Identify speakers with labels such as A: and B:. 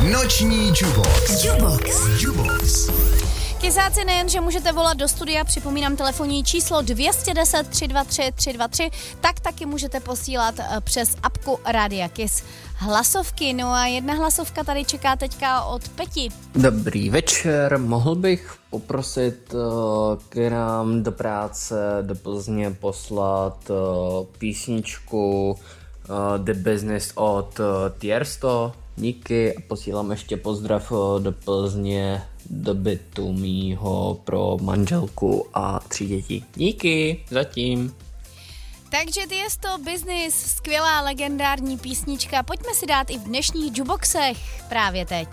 A: Noční Jubox.
B: Kysáci, nejenže můžete volat do studia, připomínám telefonní číslo 210 323 323, tak taky můžete posílat přes apku Rádia Kiss hlasovky. No a jedna hlasovka tady čeká teďka od Peti.
C: Dobrý večer, mohl bych poprosit k nám do práce do Plzně poslat písničku The Business od Tiesto. Díky a posílám ještě pozdrav do Plzně, do bytu mýho pro manželku a 3 děti. Díky, zatím.
B: Takže Tiesto, Business, skvělá legendární písnička. Pojďme si dát i v dnešních juboxech právě teď.